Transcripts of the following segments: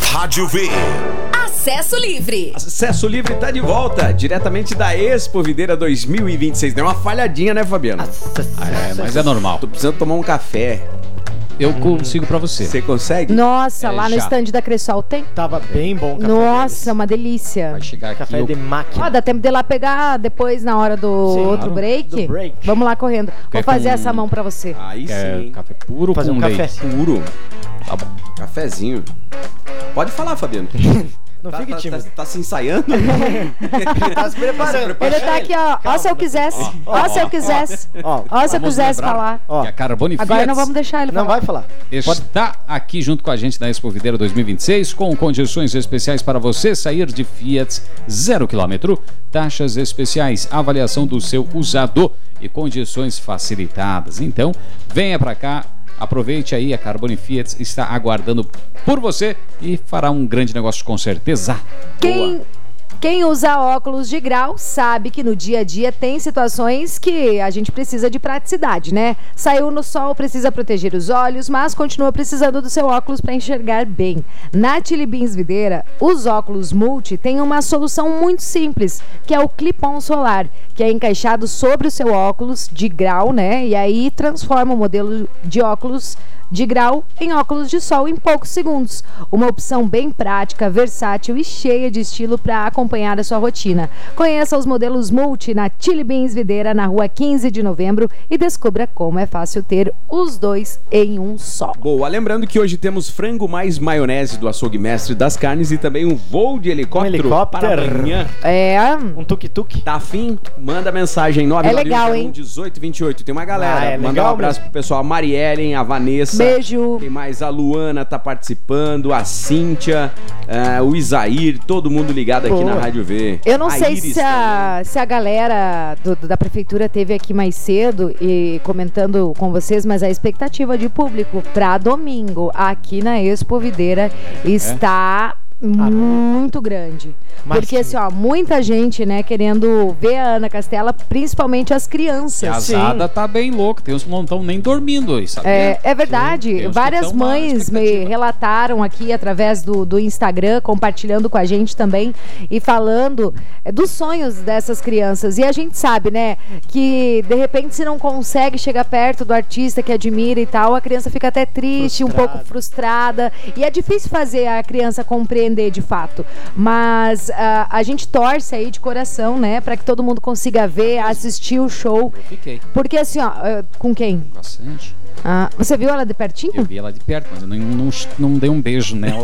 Rádio V. Acesso Livre. Acesso Livre tá de volta, diretamente da Expo Videira 2026. Deu uma falhadinha, né, Fabiano? Mas é normal. Tô precisando tomar um café. Eu consigo pra você. Você consegue? Nossa, lá no já. stand da Cressol tem. Tava bem bom o café Nossa, deles. uma delícia. Vai chegar aqui. Café de máquina. Ó, dá tempo de ir lá pegar depois na hora do outro claro. break. Do break. Vamos lá correndo. Quer Vou fazer com- essa mão pra você. Aí Quer sim. café puro Fazer com um leite? café. Puro. Tá bom. Cafezinho. Pode falar, Fabiano. Não fique tímido. Tá se ensaiando? Ele tá se preparando. Ele tá aqui, ó. Ó, se eu quisesse. Ó, se eu quisesse. Ó, Ó, se eu Vamos quisesse lembrar falar. ó. que a Carbone Agora Fiat não vamos deixar ele Não falar. vai falar. está aqui junto com a gente na Expo Videira 2026 com condições especiais para você sair de Fiat 0 km, taxas especiais, avaliação do seu usado e condições facilitadas. Então, venha para cá, aproveite aí, a Carbone Fiat está aguardando por você e fará um grande negócio com certeza. Quem usa óculos de grau sabe que no dia a dia tem situações que a gente precisa de praticidade, né? Saiu no sol, precisa proteger os olhos, mas continua precisando do seu óculos para enxergar bem. Na Chili Beans Videira, os óculos multi têm uma solução muito simples, que é o clip-on solar, que é encaixado sobre o seu óculos de grau, né? E aí transforma o modelo de óculos de grau em óculos de sol em poucos segundos. Uma opção bem prática, versátil e cheia de estilo para acompanhar a sua rotina. Conheça os modelos multi na Chili Beans Videira, na rua 15 de novembro e descubra como é fácil ter os dois em um só. Boa, lembrando que hoje temos frango mais maionese do Açougue Mestre das Carnes e também um voo de helicóptero, para amanhã. É, Um tuk-tuk. Tá afim? Manda mensagem 991011828. Tem uma galera. É Manda legal um abraço pro pessoal. A Mariellen, a Vanessa. beijo. Tem mais a Luana tá participando, a Cíntia, o Isair, todo mundo ligado aqui Boa. na Rádio V. Eu não A sei Iris se a galera da prefeitura teve aqui mais cedo e comentando com vocês, mas a expectativa de público para domingo aqui na Expo Videira está muito grande. Mas Porque sim. assim, ó, muita gente, né, querendo ver a Ana Castela, principalmente as E a crianças. Zada tá bem louca, tem uns que não estão nem dormindo aí, sabe? É verdade, Tem uns que várias tão na mães me expectativa. relataram aqui através do Instagram, compartilhando com a gente também e falando dos sonhos dessas crianças. E a gente sabe, né, que de repente se não consegue chegar perto do artista que admira e tal, a criança fica até triste, um pouco frustrada. E é difícil fazer a criança compreender de fato. Mas a gente torce aí de coração, né, para que todo mundo consiga ver, assistir o show. Fiquei Porque assim, ó, com quem? bastante. Você viu ela de pertinho? Eu vi ela de perto, mas eu não dei um beijo nela.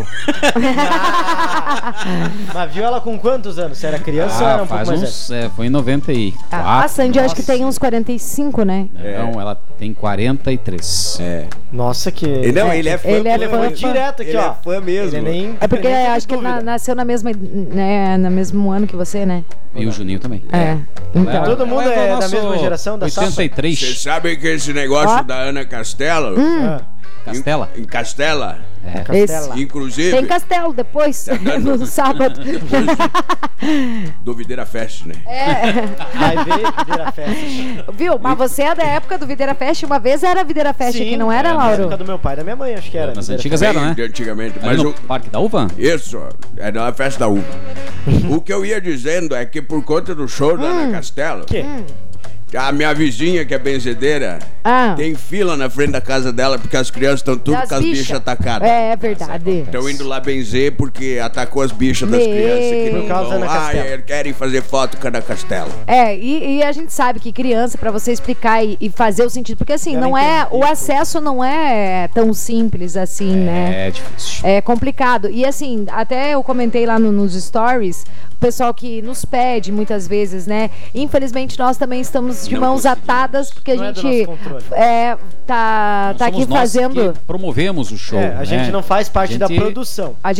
Mas viu ela com quantos anos? Você era criança ou era um pouco faz mais uns... foi em 94. A Sandy acho que tem uns 45, né? Não, ela tem 43. velho? Nossa, que... Não, ele é fã. Ele é Ele fã. foi direto aqui, Ele ó. é fã mesmo. Ele nem... É porque nem teve acho que dúvida. nasceu na mesma, né, no mesmo ano que você, né? E o Juninho também. Então. Todo mundo Ela é do da nosso mesma geração, da Sapa? 83. Você sabe que esse negócio Ó. da Ana Castela, Castela? em Castela, Esse. inclusive, Tem castelo depois, no sábado. do Videira Fest, né? Vai ver, Videira Fest. Viu? Mas você é da época do Videira Fest. Uma vez era Videira Fest aqui, não era, Na Lauro? época do meu pai e da minha mãe, acho que era. Nas Videira antigas Fest. era, né? De antigamente, Ali mas no o... Parque da Uva? Isso, é na festa da uva. O que eu ia dizendo é que por conta do show da Ana Castela, Que? a minha vizinha, que é benzedeira, tem fila na frente da casa dela porque as crianças estão tudo Das com as bichas bichas. atacadas. É verdade. Estão indo lá benzer porque atacou as bichas das Meu. crianças que não Por causa vão. da Ana Castela. Querem fazer foto com a Ana Castela. E a gente sabe que criança, pra você explicar e fazer o sentido, porque assim, Ela não é, entende o tudo. acesso não é tão simples assim, né? É difícil. É complicado. E assim, até eu comentei lá nos stories, o pessoal que nos pede muitas vezes, né? Infelizmente nós também estamos de Não mãos conseguimos. atadas, porque Não a é do gente nosso controle. tá Somos aqui nós fazendo. que promovemos o show. É, a gente né? não faz parte A da gente- produção.